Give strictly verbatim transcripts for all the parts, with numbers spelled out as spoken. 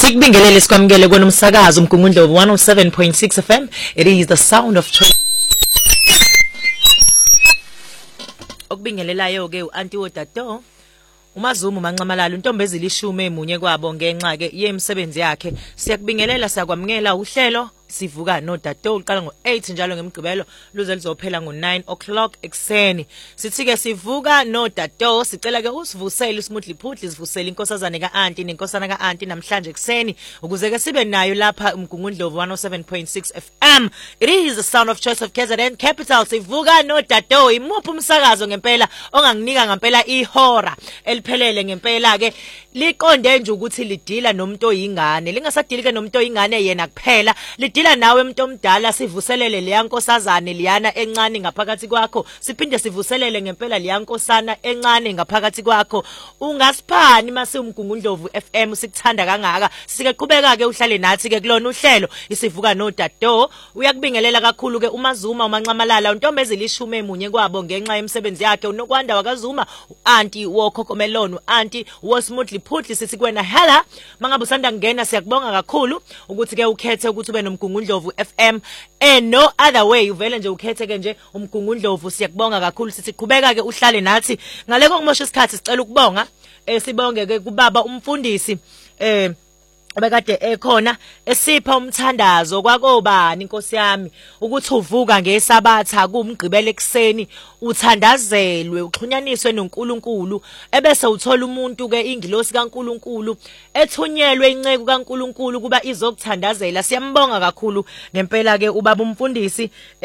Sikubingelele sikwamukele kona umsakazo uMgungundlovu one oh seven point six F M. It is the sound of choice. Okubingelelayo ke uAnti Wodato uMazumu Mancamalala untombi ezilishumi emunye kwabo ngenxa ke yemsebenzi yakhe. Siyakubingelela siyakwamukela uhlelo sivuka noDato uqala ngo eight njalo ngemgqibelo luze lizophela ngo nine o'clock ekseni. Sithi ke sivuka noDato sicela ke usivusele uSmoothly Phutli sivusele inkosazane kaAnti nenkosana kaAnti namhlanje ekseni ukuze ke sibe nayo lapha uMgungundlovu one oh seven point six F M. It is the sound of choice of K Z N Capital. Sivuka noDato imuphi umsakazo ngempela onganginika ngempela ihora eliphelele ngempela ke liqonde nje ukuthi lidila nomuntu oyingane lingasadili ke nomuntu oyingane yena kuphela lidila nawe umuntu omdala sivuselele leya nkosazane liyana encane ngaphakathi kwakho siphinde sivuselele ngempela leya nkosana encane ngaphakathi kwakho ungasiphani mase uMgungundlovu F M sikuthanda kangaka sike qhubeka ke uhlale nathi ke kulona uhlelo isivuka noDato uyakubingelela kakhulu ke uMazuma uMancamalala untombi ezilishumi emunye kwabo ngenxa yemsebenzi yakhe uNokwanda wakaZuma uAnti woKhokomelon uAnti woSmoothly Phutli sithi kwena hela mangabe usanda ngena siyakubonga kakhulu ukuthi ke ukhethe ukuthi ube noMgungundlovu F M and no other way uvele nje ukhethe ke nje uMgungundlovu siyakubonga kakhulu sithi qhubeka ke uhlale nathi ngaleko ngimosha isikhathi sicela ukubonga eh sibonge ke kubaba umfundisi eh obekade ekhona esipha umthandazo kwakobani inkosi yami ukuthi uvuka ngesabatha kumgqibelo ekseni uthandazelwe uxhunyaniswe noNkulunkulu ebese uthola umuntu ke ingilosi kaNkulunkulu ethunyelwe inceku kaNkulunkulu kuba izokuthandazela siyambonga kakhulu ngempela ke ubaba umfundisi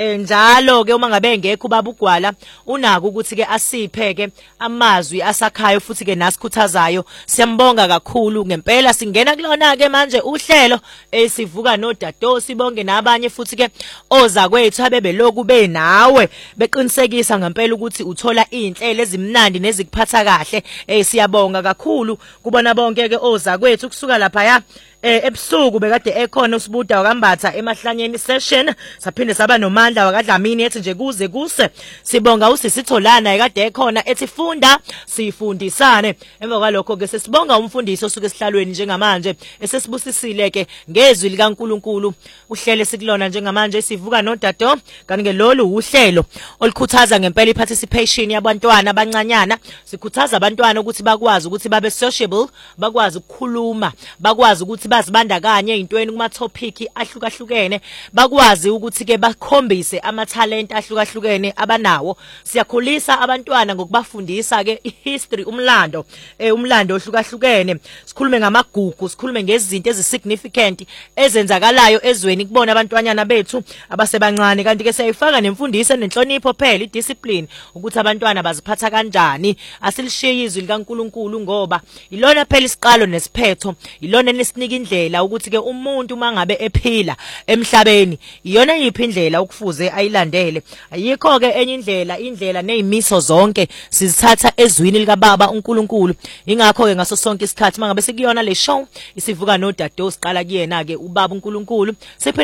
njalo ke uma ngabe engekho ubaba uGwala unako ukuthi ke asiphe ke amazwi asakhayo futhi ke nasikhuthazayo siyambonga kakhulu ngempela singena kulona ke manje uhlelo esivuka noDato sibonge nabanye futhi ke oza kwethu abebeloku be nawe beqinisekisa ngempela ukuthi uthola izinhlelo ezimnandi nezikuphatha kahle eh siyabonga kakhulu kubona bonke ke oza kwethu kusuka lapha ya ebusuku bekade ekhona uSibuda wakambatha emahlanyeni session saphinde saba nomandla wakadlamini ethi nje kuze kuse sibonga usisitholana ekade ekhona ethi funda sifundisane emva kwalokho ke sesibonga umfundisi osuke esihlalweni njengamanje esesibusisile ke ngezwi likaNkuluNkulu uhlele sikulona njengamanje sivuka noDato kanti ke lolu uhlelo olukhuthaza ngempela iparticipation yabantwana abancanyana sikhuthaza abantwana ukuthi bakwazi ukuthi babe sociable bakwazi ukukhuluma bakwazi ukuthi bazibandakanye ezintweni kuma topic ahlukahlukene bakwazi ukuthi ke bakhombise ama talent ahlukahlukene abanawo siyakhulisa abantwana ngokubafundisa ke history umlando eh umlando ohlukahlukene sikhulume ngamagugu sikhulume ngezinto ezisignificant ezenzakalayo ezweni kubona abantwanyana bethu abasebancane kanti ke siyayifaka nemfundiso nenhlonipho phela idiscipline ukuthi abantwana baziphatha kanjani asilishiye izwi likaNkuluNkulu ngoba ilona phela isiqalo nesiphetho ilona nesinika indlela ukuthi ke umuntu mangabe ephila emhlabeni iyona yiphi indlela ukufuze ayilandele ayikho ke enye indlela indlela nezimiso zonke sizithatha ezwini lika baba uNkulunkulu ingakho ke ngaso sonke isikhathi mangabe sikuyona le show isivuka noDato siqala kuyena ke ubaba uNkulunkulu